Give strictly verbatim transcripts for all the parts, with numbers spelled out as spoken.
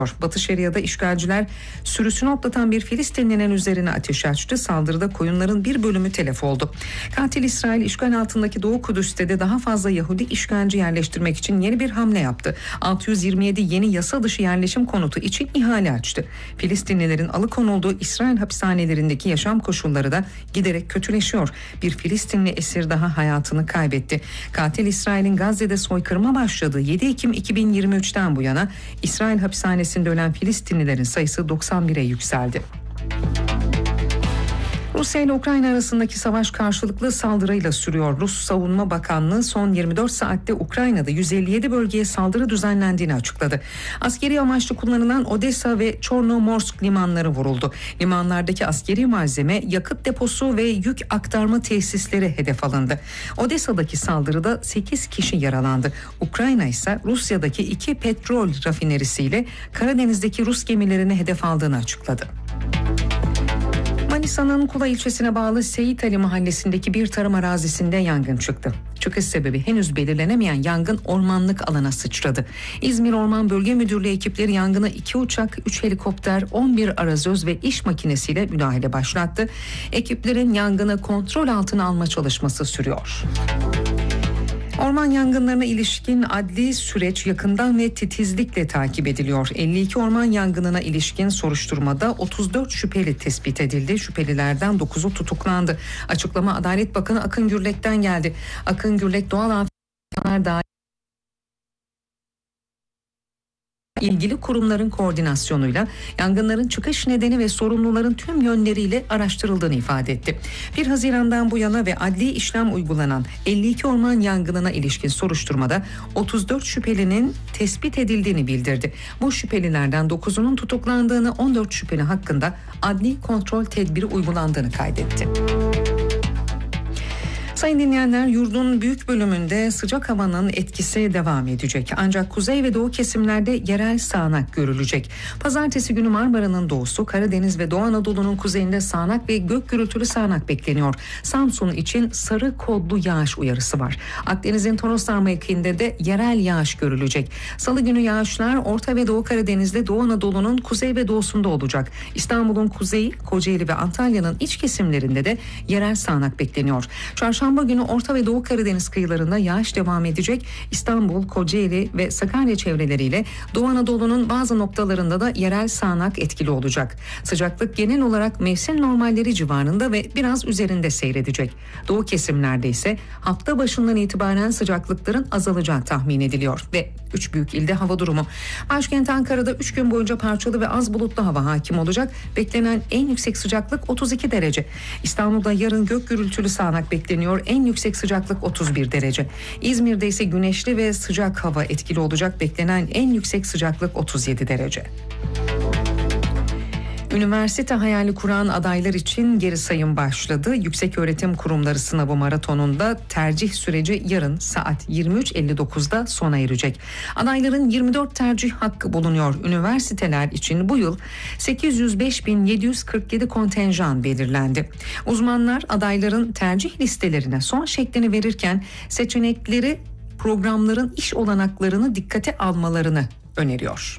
Batı Şeria'da işgalciler sürüsünü otlatan bir Filistinlinin üzerine ateş açtı. Saldırıda koyunların bir bölümü telef oldu. Katil İsrail işgal altındaki Doğu Kudüs'te de daha fazla Yahudi işgalci yerleştirmek için yeni bir hamle yaptı. altı yüz yirmi yedi yeni yasa dışı yerleşim konutu için ihale açtı. Filistinlilerin alıkonulduğu İsrail hapishanelerindeki yaşam koşulları da giderek kötüleşiyor. Bir Filistinli esir daha hayatını kaybetti. Katil İsrail'in Gazze'de soykırıma başladığı yedi Ekim iki bin yirmi üçten bu yana İsrail hapishanesi ölen Filistinlilerin sayısı doksan bire yükseldi. Rusya ile Ukrayna arasındaki savaş karşılıklı saldırıyla sürüyor. Rus Savunma Bakanlığı son yirmi dört saatte Ukrayna'da yüz elli yedi bölgeye saldırı düzenlendiğini açıkladı. Askeri amaçlı kullanılan Odessa ve Çornomorsk limanları vuruldu. Limanlardaki askeri malzeme, yakıt deposu ve yük aktarma tesisleri hedef alındı. Odessa'daki saldırıda sekiz kişi yaralandı. Ukrayna ise Rusya'daki iki petrol rafinerisiyle Karadeniz'deki Rus gemilerini hedef aldığını açıkladı. Manisa'nın Kula ilçesine bağlı Seyit Ali mahallesindeki bir tarım arazisinde yangın çıktı. Çıkış sebebi henüz belirlenemeyen yangın ormanlık alana sıçradı. İzmir Orman Bölge Müdürlüğü ekipleri yangına iki uçak, üç helikopter, on bir arazöz ve iş makinesiyle müdahale başlattı. Ekiplerin yangını kontrol altına alma çalışması sürüyor. Orman yangınlarına ilişkin adli süreç yakından ve titizlikle takip ediliyor. elli iki orman yangınına ilişkin soruşturmada otuz dört şüpheli tespit edildi. Şüphelilerden dokuzu tutuklandı. Açıklama Adalet Bakanı Akın Gürlek'ten geldi. Akın Gürlek doğal afetler dahil ilgili kurumların koordinasyonuyla yangınların çıkış nedeni ve sorumluların tüm yönleriyle araştırıldığını ifade etti. bir Haziran'dan bu yana ve adli işlem uygulanan elli iki orman yangınına ilişkin soruşturmada otuz dört şüphelinin tespit edildiğini bildirdi. Bu şüphelilerden dokuzunun tutuklandığını, on dört şüpheli hakkında adli kontrol tedbiri uygulandığını kaydetti. Sayın dinleyenler, yurdun büyük bölümünde sıcak havanın etkisi devam edecek. Ancak kuzey ve doğu kesimlerde yerel sağanak görülecek. Pazartesi günü Marmara'nın doğusu, Karadeniz ve Doğu Anadolu'nun kuzeyinde sağanak ve gök gürültülü sağanak bekleniyor. Samsun için sarı kodlu yağış uyarısı var. Akdeniz'in Toroslar mevkiinde de yerel yağış görülecek. Salı günü yağışlar Orta ve Doğu Karadeniz'de, Doğu Anadolu'nun kuzey ve doğusunda olacak. İstanbul'un kuzeyi, Kocaeli ve Antalya'nın iç kesimlerinde de yerel sağanak bekleniyor. Çarşamba Çarşamba günü Orta ve Doğu Karadeniz kıyılarında yağış devam edecek. İstanbul, Kocaeli ve Sakarya çevreleriyle Doğu Anadolu'nun bazı noktalarında da yerel sağanak etkili olacak. Sıcaklık genel olarak mevsim normalleri civarında ve biraz üzerinde seyredecek. Doğu kesimlerde ise hafta başından itibaren sıcaklıkların azalacağı tahmin ediliyor ve üç büyük ilde hava durumu. Başkent Ankara'da üç gün boyunca parçalı ve az bulutlu hava hakim olacak. Beklenen en yüksek sıcaklık otuz iki derece. İstanbul'da yarın gök gürültülü sağanak bekleniyor. En yüksek sıcaklık otuz bir derece. İzmir'de ise güneşli ve sıcak hava etkili olacak. Beklenen en yüksek sıcaklık otuz yedi derece. Üniversite hayali kuran adaylar için geri sayım başladı. Yükseköğretim Kurumları sınavı maratonunda tercih süreci yarın saat yirmi üç elli dokuzda sona erecek. Adayların yirmi dört tercih hakkı bulunuyor. Üniversiteler için bu yıl sekiz yüz beş bin yedi yüz kırk yedi kontenjan belirlendi. Uzmanlar adayların tercih listelerine son şeklini verirken seçenekleri, programların iş olanaklarını dikkate almalarını öneriyor.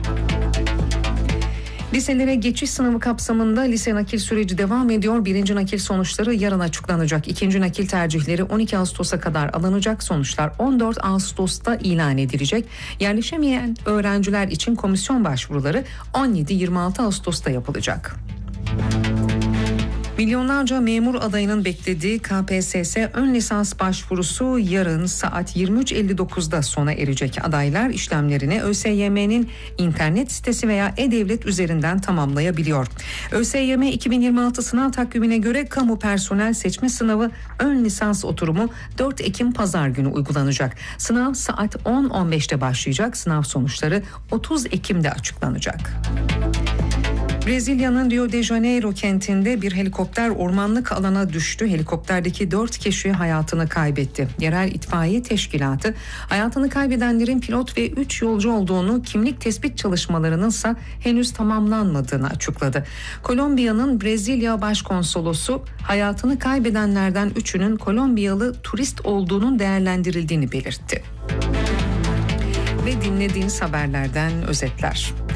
Liselere geçiş sınavı kapsamında lise nakil süreci devam ediyor. Birinci nakil sonuçları yarın açıklanacak. İkinci nakil tercihleri on iki Ağustos'a kadar alınacak. Sonuçlar on dört Ağustos'ta ilan edilecek. Yerleşemeyen öğrenciler için komisyon başvuruları on yedi yirmi altı Ağustos'ta yapılacak. Milyonlarca memur adayının beklediği K P S S ön lisans başvurusu yarın saat yirmi üç elli dokuzda sona erecek. Adaylar işlemlerini ÖSYM'nin internet sitesi veya e-devlet üzerinden tamamlayabiliyor. ÖSYM iki bin yirmi altı sınav takvimine göre kamu personel seçme sınavı ön lisans oturumu dört Ekim Pazar günü uygulanacak. Sınav saat on on beşte başlayacak. Sınav sonuçları otuz Ekim'de açıklanacak. Brezilya'nın Rio de Janeiro kentinde bir helikopter ormanlık alana düştü. Helikopterdeki dört kişi hayatını kaybetti. Yerel itfaiye teşkilatı hayatını kaybedenlerin pilot ve üç yolcu olduğunu, kimlik tespit çalışmalarının ise henüz tamamlanmadığını açıkladı. Kolombiya'nın Brezilya Başkonsolosu hayatını kaybedenlerden üçünün Kolombiyalı turist olduğunun değerlendirildiğini belirtti. Ve dinlediğiniz haberlerden özetler.